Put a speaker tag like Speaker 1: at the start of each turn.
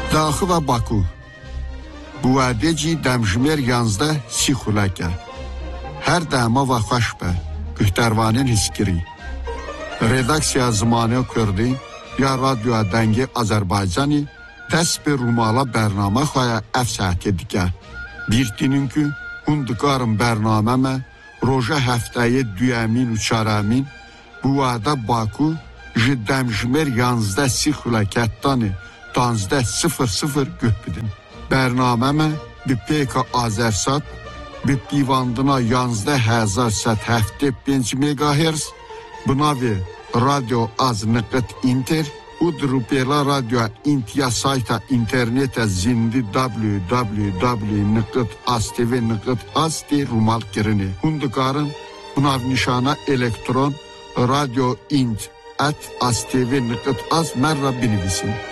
Speaker 1: Daxı və Baku. Bu adeci dəmjmer 11 سی خولکه. هر دما و خوش به گهتروانین هسکری. Redaksiya Zmanı Kürdi ya radyo denge Azerbaycan'ı dest bir rumala bername xoya efsahti dike. Bir dinin ki hundukarın bernameme roja haftayı düyemin uçaramin bu ada Baku jiddemjmer 11 سی خولکتtanı 11:00 göpbidin. Bernameme bir peka Azersat bir pivandına 11,775 MHz buna bir radyo az nıqıt inter udrupela radyo intiya sayta internete zindi www.astv.ast rumal kirini. Hundukarın buna nişana elektron radyo int at astv.az merra binivisin.